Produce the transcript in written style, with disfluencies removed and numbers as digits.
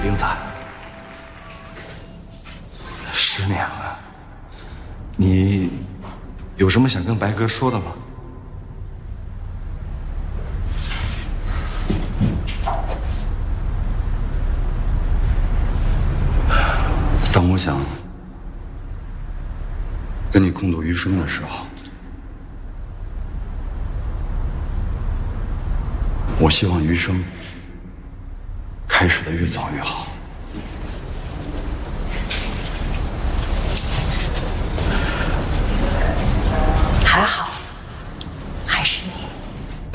玲子，10年了，你有什么想跟白哥说的吗？当我想跟你共度余生的时候，我希望余生开始的越早越好。 还好，